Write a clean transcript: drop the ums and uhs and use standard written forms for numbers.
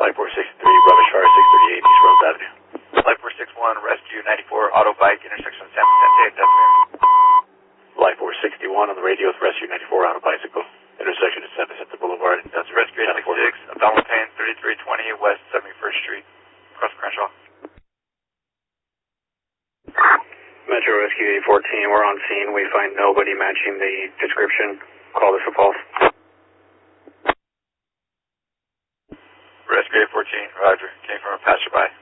Life 463, Bravo Char 638 East Rose Avenue. Life 461, Rescue 94, Auto Bike, intersection San Vicente, that's me. Life 461 on the radio with Rescue 94 on a bicycle. Intersection is San Vicente Boulevard. That's Rescue 86, Donald Payne, 3320 West 71st Street, across Crenshaw. Metro Rescue 814, we're on scene. We find nobody matching the description. Call this a false. Rescue 814, roger. Came from a passerby.